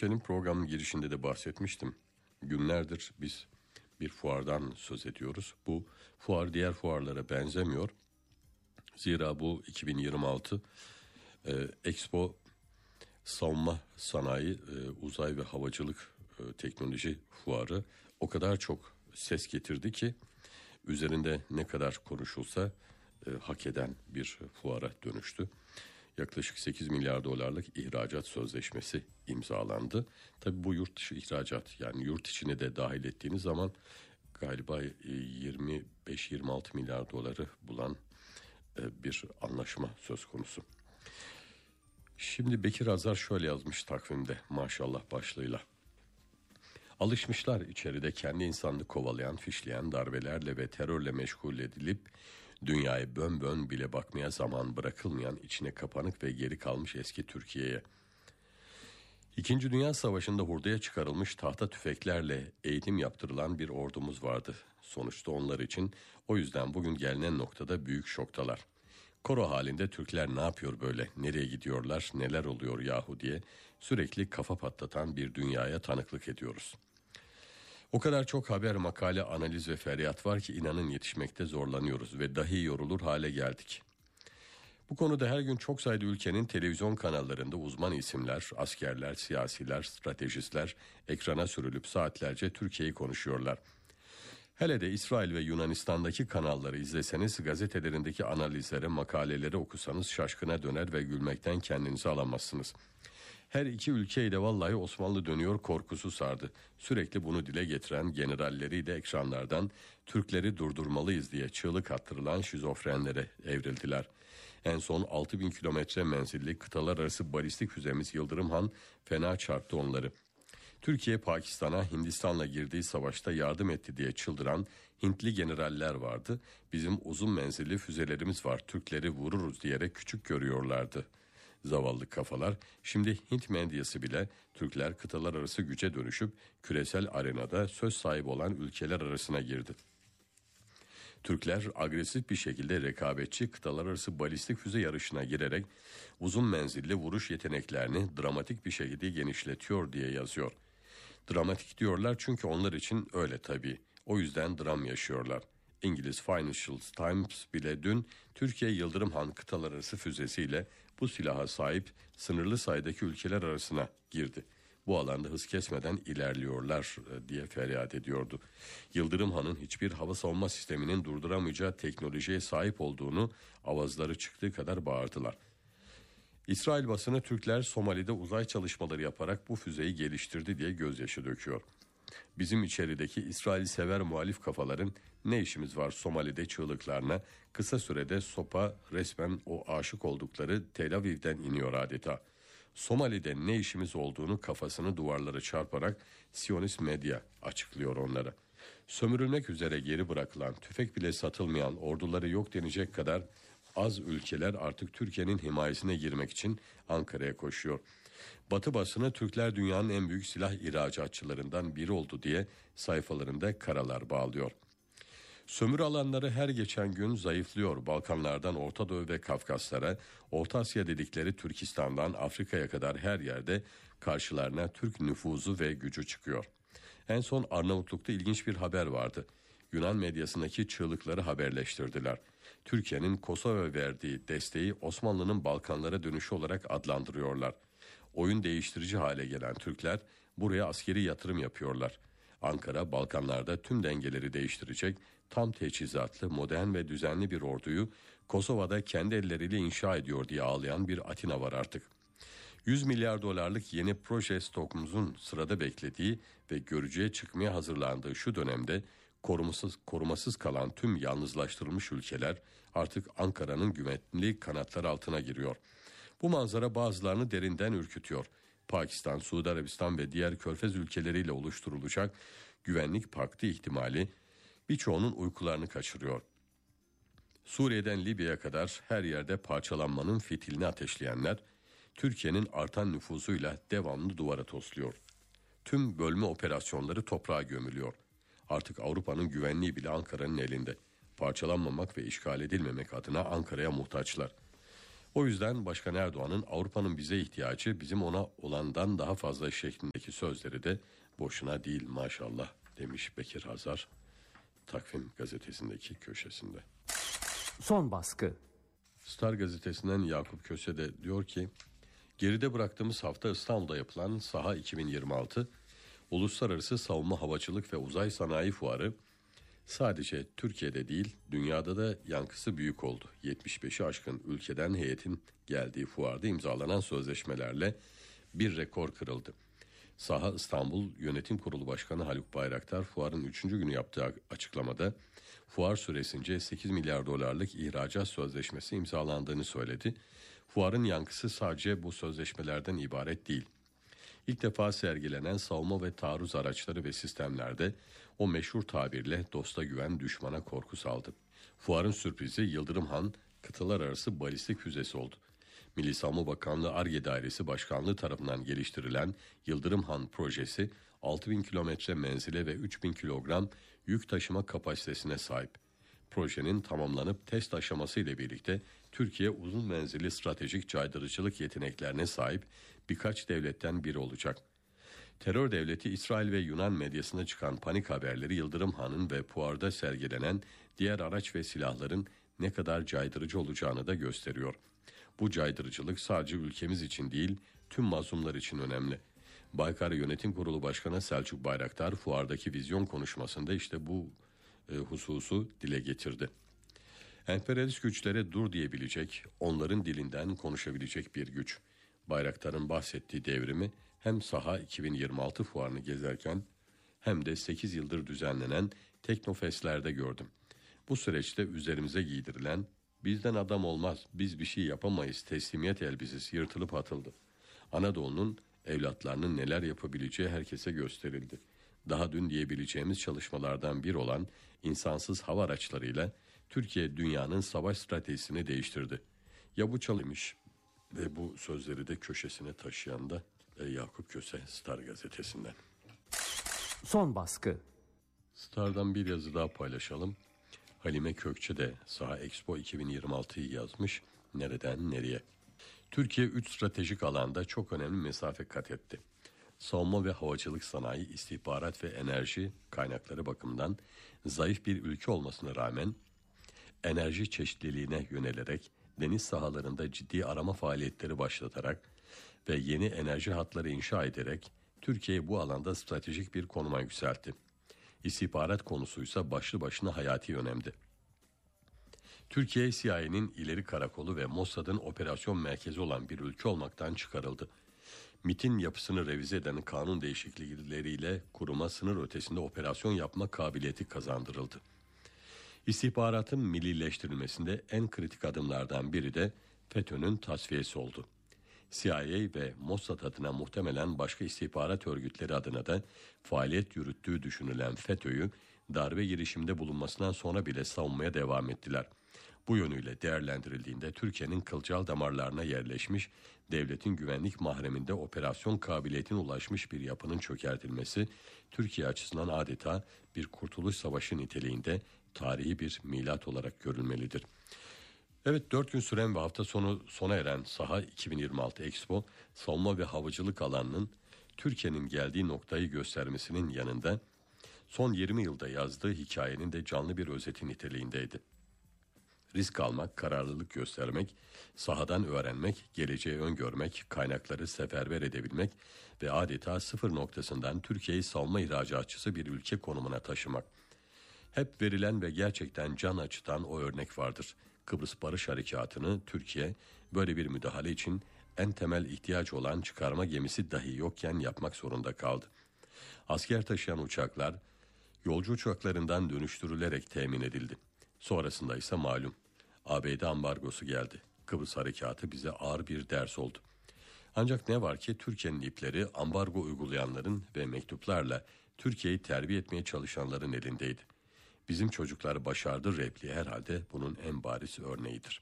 Türkiye'nin programın girişinde de bahsetmiştim. Günlerdir biz bir fuardan söz ediyoruz. Bu fuar diğer fuarlara benzemiyor. Zira bu 2026 Expo Savunma Sanayi, Uzay ve Havacılık Teknoloji Fuarı o kadar çok ses getirdi ki üzerinde ne kadar konuşulsa hak eden bir fuara dönüştü. Yaklaşık 8 milyar dolarlık ihracat sözleşmesi imzalandı. Tabii bu yurt dışı ihracat, yani yurt içine de dahil ettiğiniz zaman galiba 25-26 milyar doları bulan bir anlaşma söz konusu. Şimdi Bekir Azar şöyle yazmış takvimde, maşallah başlığıyla. Alışmışlar içeride kendi insanlığı kovalayan, fişleyen darbelerle ve terörle meşgul edilip dünyaya bön bön bile bakmaya zaman bırakılmayan, içine kapanık ve geri kalmış eski Türkiye'ye. İkinci Dünya Savaşı'nda hurdaya çıkarılmış tahta tüfeklerle eğitim yaptırılan bir ordumuz vardı. Sonuçta onlar için, o yüzden bugün gelinen noktada büyük şoktalar. Koro halinde Türkler ne yapıyor böyle, nereye gidiyorlar, neler oluyor yahu diye sürekli kafa patlatan bir dünyaya tanıklık ediyoruz. O kadar çok haber, makale, analiz ve feryat var ki inanın yetişmekte zorlanıyoruz ve dahi yorulur hale geldik. Bu konuda her gün çok sayıda ülkenin televizyon kanallarında uzman isimler, askerler, siyasiler, stratejistler ekrana sürülüp saatlerce Türkiye'yi konuşuyorlar. Hele de İsrail ve Yunanistan'daki kanalları izleseniz, gazetelerindeki analizleri, makaleleri okusanız şaşkına döner ve gülmekten kendinizi alamazsınız. Her iki ülkeyi de vallahi Osmanlı dönüyor korkusu sardı. Sürekli bunu dile getiren generalleri de ekranlardan Türkleri durdurmalıyız diye çığlık attırılan şizofrenlere evrildiler. En son 6000 kilometre menzilli kıtalar arası balistik füzemiz Yıldırım Han fena çarptı onları. Türkiye Pakistan'a Hindistan'la girdiği savaşta yardım etti diye çıldıran Hintli generaller vardı. Bizim uzun menzilli füzelerimiz var, Türkleri vururuz diyerek küçük görüyorlardı. Zavallı kafalar, şimdi Hint medyası bile Türkler kıtalar arası güce dönüşüp küresel arenada söz sahibi olan ülkeler arasına girdi. Türkler agresif bir şekilde rekabetçi kıtalar arası balistik füze yarışına girerek uzun menzilli vuruş yeteneklerini dramatik bir şekilde genişletiyor diye yazıyor. Dramatik diyorlar çünkü onlar için öyle tabii. O yüzden dram yaşıyorlar. İngiliz Financial Times bile dün Türkiye Yıldırım Han kıtalar arası füzesiyle bu silaha sahip sınırlı sayıdaki ülkeler arasına girdi. Bu alanda hız kesmeden ilerliyorlar diye feryat ediyordu. Yıldırım Han'ın hiçbir hava savunma sisteminin durduramayacağı teknolojiye sahip olduğunu avazları çıktığı kadar bağırdılar. İsrail basını Türkler Somali'de uzay çalışmaları yaparak bu füzeyi geliştirdi diye gözyaşı döküyor. Bizim içerideki İsrail sever muhalif kafaların ne işimiz var Somali'de çığlıklarına, kısa sürede sopa resmen o aşık oldukları Tel Aviv'den iniyor adeta. Somali'de ne işimiz olduğunu kafasını duvarlara çarparak Siyonist medya açıklıyor onlara. Sömürülmek üzere geri bırakılan, tüfek bile satılmayan, orduları yok denecek kadar az ülkeler artık Türkiye'nin himayesine girmek için Ankara'ya koşuyor. Batı basını Türkler dünyanın en büyük silah ihracatçılarından biri oldu diye sayfalarında karalar bağlıyor. Sömürü alanları her geçen gün zayıflıyor. Balkanlardan Orta Doğu ve Kafkaslara, Orta Asya dedikleri Türkistan'dan Afrika'ya kadar her yerde karşılarına Türk nüfuzu ve gücü çıkıyor. En son Arnavutluk'ta ilginç bir haber vardı. Yunan medyasındaki çığlıkları haberleştirdiler. Türkiye'nin Kosova'ya verdiği desteği Osmanlı'nın Balkanlara dönüşü olarak adlandırıyorlar. Oyun değiştirici hale gelen Türkler buraya askeri yatırım yapıyorlar. Ankara Balkanlarda tüm dengeleri değiştirecek, tam teçhizatlı, modern ve düzenli bir orduyu Kosova'da kendi elleriyle inşa ediyor diye ağlayan bir Atina var artık. 100 milyar dolarlık yeni proje stokumuzun sırada beklediği ve görücüye çıkmaya hazırlandığı şu dönemde korumasız kalan tüm yalnızlaştırılmış ülkeler artık Ankara'nın güvenli kanatları altına giriyor. Bu manzara bazılarını derinden ürkütüyor. Pakistan, Suudi Arabistan ve diğer körfez ülkeleriyle oluşturulacak güvenlik paktı ihtimali birçoğunun uykularını kaçırıyor. Suriye'den Libya'ya kadar her yerde parçalanmanın fitilini ateşleyenler, Türkiye'nin artan nüfuzuyla devamlı duvara tosluyor. Tüm bölme operasyonları toprağa gömülüyor. Artık Avrupa'nın güvenliği bile Ankara'nın elinde. Parçalanmamak ve işgal edilmemek adına Ankara'ya muhtaçlar. O yüzden Başkan Erdoğan'ın Avrupa'nın bize ihtiyacı bizim ona olandan daha fazla şeklindeki sözleri de boşuna değil maşallah demiş Bekir Hazar Takvim gazetesindeki köşesinde. Son baskı. Star gazetesinden Yakup Köse de diyor ki, geride bıraktığımız hafta İstanbul'da yapılan Saha 2026 Uluslararası Savunma Havacılık ve Uzay Sanayi Fuarı sadece Türkiye'de değil dünyada da yankısı büyük oldu. 75'i aşkın ülkeden heyetin geldiği fuarda imzalanan sözleşmelerle bir rekor kırıldı. Saha İstanbul Yönetim Kurulu Başkanı Haluk Bayraktar fuarın 3. günü yaptığı açıklamada fuar süresince 8 milyar dolarlık ihracat sözleşmesi imzalandığını söyledi. Fuarın yankısı sadece bu sözleşmelerden ibaret değil. İlk defa sergilenen savunma ve taarruz araçları ve sistemlerde o meşhur tabirle dosta güven düşmana korku saldı. Fuarın sürprizi Yıldırım Han kıtalar arası balistik füzesi oldu. Milli Savunma Bakanlığı Ar-Ge Dairesi Başkanlığı tarafından geliştirilen Yıldırım Han projesi 6.000 kilometre menzile ve 3.000 kilogram yük taşıma kapasitesine sahip. Projenin tamamlanıp test aşaması ile birlikte Türkiye uzun menzilli stratejik caydırıcılık yeteneklerine sahip birkaç devletten biri olacak. Terör devleti İsrail ve Yunan medyasına çıkan panik haberleri Yıldırım Han'ın ve fuarda sergilenen diğer araç ve silahların ne kadar caydırıcı olacağını da gösteriyor. Bu caydırıcılık sadece ülkemiz için değil, tüm mazlumlar için önemli. Baykar Yönetim Kurulu Başkanı Selçuk Bayraktar fuardaki vizyon konuşmasında işte bu hususu dile getirdi. Emperyalist güçlere dur diyebilecek, onların dilinden konuşabilecek bir güç. Bayraktar'ın bahsettiği devrimi hem Saha 2026 fuarını gezerken hem de 8 yıldır düzenlenen Teknofest'lerde gördüm. Bu süreçte üzerimize giydirilen bizden adam olmaz, biz bir şey yapamayız teslimiyet elbisesi yırtılıp atıldı. Anadolu'nun evlatlarının neler yapabileceği herkese gösterildi. Daha dün diyebileceğimiz çalışmalardan bir olan insansız hava araçlarıyla Türkiye dünyanın savaş stratejisini değiştirdi. Ya bu çalışmış ve bu sözleri de köşesine taşıyan da Yakup Köse Star gazetesinden. Son baskı. Star'dan bir yazı daha paylaşalım. Halime Kökçe de Saha Expo 2026'yı yazmış. Nereden nereye? Türkiye 3 stratejik alanda çok önemli mesafe kat etti. Savunma ve havacılık sanayi, istihbarat ve enerji kaynakları bakımından zayıf bir ülke olmasına rağmen enerji çeşitliliğine yönelerek deniz sahalarında ciddi arama faaliyetleri başlatarak ve yeni enerji hatları inşa ederek Türkiye'yi bu alanda stratejik bir konuma yükseltti. İstihbarat konusuysa başlı başına hayati önemli. Türkiye, CIA'nin ileri karakolu ve Mossad'ın operasyon merkezi olan bir ülke olmaktan çıkarıldı. MİT'in yapısını revize eden kanun değişiklikleriyle kuruma sınır ötesinde operasyon yapma kabiliyeti kazandırıldı. İstihbaratın millileştirilmesinde en kritik adımlardan biri de FETÖ'nün tasfiyesi oldu. CIA ve Mossad adına muhtemelen başka istihbarat örgütleri adına da faaliyet yürüttüğü düşünülen FETÖ'yü darbe girişiminde bulunmasından sonra bile savunmaya devam ettiler. Bu yönüyle değerlendirildiğinde Türkiye'nin kılcal damarlarına yerleşmiş, devletin güvenlik mahreminde operasyon kabiliyetine ulaşmış bir yapının çökertilmesi, Türkiye açısından adeta bir kurtuluş savaşı niteliğinde tarihi bir milat olarak görülmelidir. Evet, 4 gün süren ve hafta sonu sona eren Saha 2026 Expo, savunma ve havacılık alanının Türkiye'nin geldiği noktayı göstermesinin yanında son 20 yılda yazdığı hikayenin de canlı bir özeti niteliğindeydi. Risk almak, kararlılık göstermek, sahadan öğrenmek, geleceği öngörmek, kaynakları seferber edebilmek ve adeta sıfır noktasından Türkiye'yi savunma ihracatçısı bir ülke konumuna taşımak. Hep verilen ve gerçekten can acıtan o örnek vardır. Kıbrıs Barış Harekatı'nı Türkiye böyle bir müdahale için en temel ihtiyaç olan çıkarma gemisi dahi yokken yapmak zorunda kaldı. Asker taşıyan uçaklar yolcu uçaklarından dönüştürülerek temin edildi. Sonrasında ise malum ABD ambargosu geldi. Kıbrıs Harekatı bize ağır bir ders oldu. Ancak ne var ki Türkiye'nin ipleri ambargo uygulayanların ve mektuplarla Türkiye'yi terbiye etmeye çalışanların elindeydi. Bizim çocuklar başardı repliği herhalde bunun en bariz örneğidir.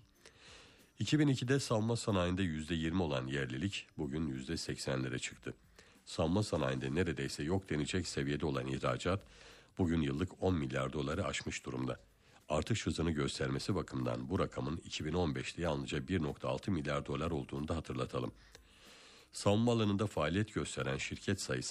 2002'de savunma sanayinde %20 olan yerlilik bugün %80'lere çıktı. Savunma sanayinde neredeyse yok denecek seviyede olan ihracat bugün yıllık 10 milyar doları aşmış durumda. Artış hızını göstermesi bakımından bu rakamın 2015'te yalnızca 1,6 milyar dolar olduğunu da hatırlatalım. Savunma alanında faaliyet gösteren şirket sayısı